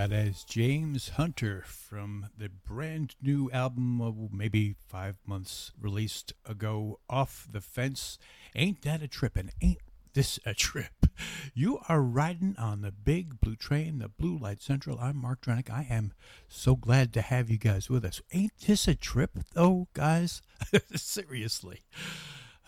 That is James Hunter from the brand new album of maybe 5 months released ago, Off the Fence. Ain't that a trip, and ain't this a trip? You are riding on the big blue train, the Blue Light Central. I'm Mark Drenick. I am so glad to have you guys with us. Ain't this a trip, though, guys? Seriously.